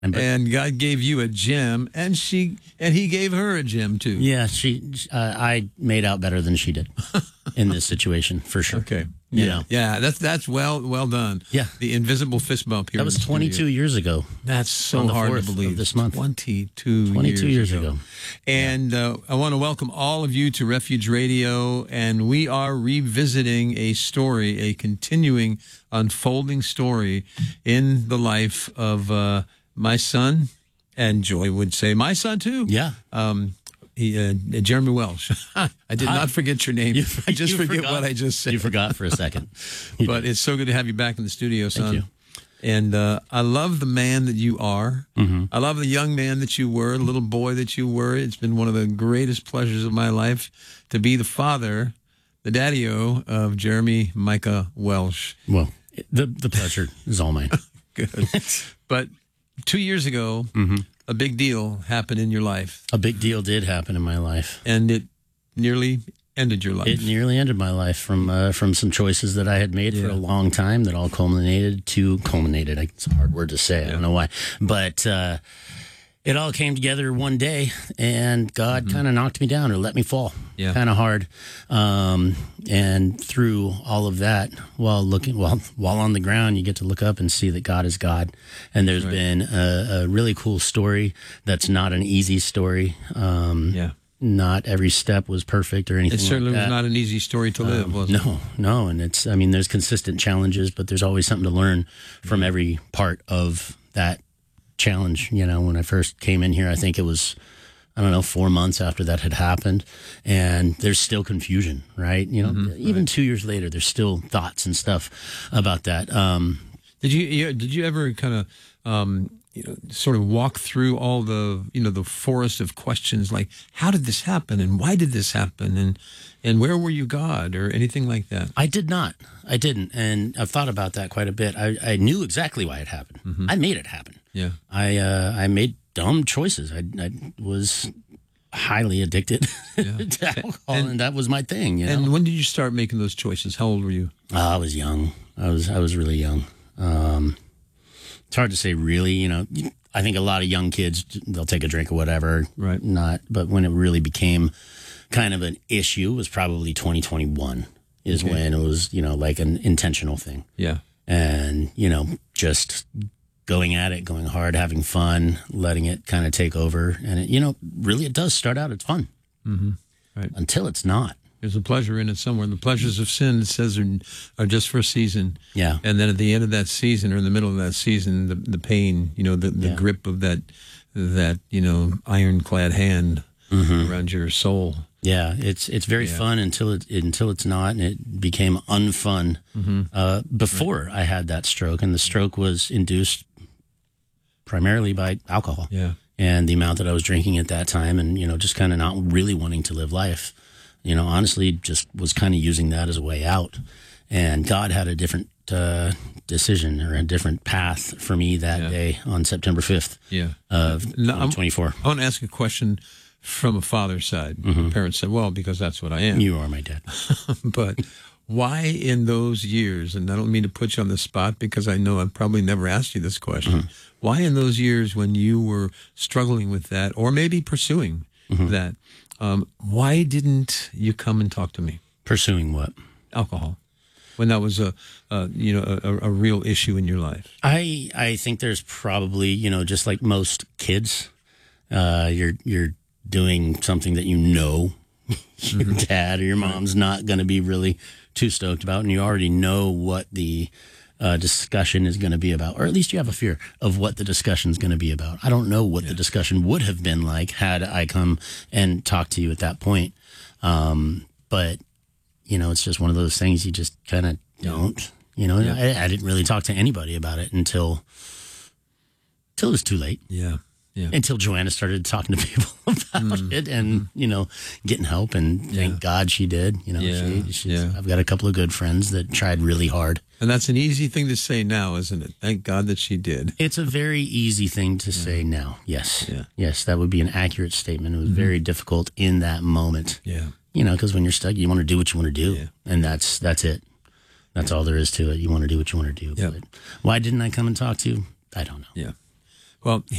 and God gave you a gem, and he gave her a gem too. Yeah, I made out better than she did in this situation, for sure. Okay. You know. Yeah, that's well done. Yeah. The invisible fist bump here. That was 22 years ago. That's so on the hard to 4th believe. of this month. 22 years ago. And I want to welcome all of you to Refuge Radio, and we are revisiting a story, a continuing, unfolding story in the life of my son, and Joy would say my son too. Yeah. Jeremy Welsh. I did not forget your name. I just forget what I just said. You forgot for a second. But it's so good to have you back in the studio, son. Thank you. And I love the man that you are. Mm-hmm. I love the young man that you were, the little boy that you were. It's been one of the greatest pleasures of my life to be the father, the daddy-o of Jeremy Micah Welsh. Well, the pleasure is all mine. Good. But 2 years ago, a big deal happened in your life. A big deal did happen in my life. And it nearly ended your life. It nearly ended my life from some choices that I had made for a long time that all culminated. It's a hard word to say. I don't know why. But it all came together one day, and God kind of knocked me down or let me fall kind of hard. And through all of that, while on the ground, you get to look up and see that God is God. And there's been a really cool story that's not an easy story. Not every step was perfect or anything. It certainly like that. was not an easy story to live, was it? No. And there's consistent challenges, but there's always something to learn from every part of that challenge. You know, when I first came in here, I think it was, 4 months after that had happened, and there's still confusion, right? You know, even 2 years later, there's still thoughts and stuff about that. Did you ever kind of sort of walk through all the the forest of questions, like how did this happen and why did this happen and where were you, God, or anything like that? I did not. I didn't, and I've thought about that quite a bit. I knew exactly why it happened. I made it happen. Yeah. I made dumb choices. I was highly addicted to alcohol, and that was my thing. You know? And when did you start making those choices? How old were you? I was young. I was really young. It's hard to say, really. You know, I think a lot of young kids, they'll take a drink or whatever. Right. But when it really became kind of an issue was probably 2021 is when it was, like an intentional thing. Yeah. And, just going at it, going hard, having fun, letting it kind of take over. And, really it does start out, it's fun. Mm-hmm. Right. Until it's not. There's a pleasure in it somewhere. The pleasures of sin, it says, are just for a season. Yeah. And then at the end of that season, or in the middle of that season, the pain, the grip of that ironclad hand around your soul. Yeah, it's very fun until it's not, and it became unfun before I had that stroke, and the stroke was induced primarily by alcohol. Yeah. And the amount that I was drinking at that time, and just kind of not really wanting to live life. Honestly, just was kind of using that as a way out. And God had a different decision or a different path for me that day on September 5th of 2024. I want to ask a question from a father's side. Parents said, well, because that's what I am. You are my dad. But why in those years, and I don't mean to put you on the spot because I know I've probably never asked you this question, why in those years when you were struggling with that or maybe pursuing that, why didn't you come and talk to me? Pursuing what? Alcohol. When that was a real issue in your life. I think there's probably, just like most kids, you're doing something that your dad or your mom's not going to be really too stoked about, and you already know what the discussion is going to be about, or at least you have a fear of what the discussion is going to be about. I don't know what the discussion would have been like had I come and talked to you at that point. But, it's just one of those things you just kind of don't, I didn't really talk to anybody about it until it was too late. Yeah. Yeah. Until Joanna started talking to people about it and, getting help. And thank God she did. I've got a couple of good friends that tried really hard. And that's an easy thing to say now, isn't it? Thank God that she did. It's a very easy thing to say now. Yes. Yeah. Yes, that would be an accurate statement. It was very difficult in that moment. Yeah. Because when you're stuck, you want to do what you want to do. Yeah. And that's it. That's all there is to it. You want to do what you want to do. Yeah. But why didn't I come and talk to you? I don't know. Yeah. Well,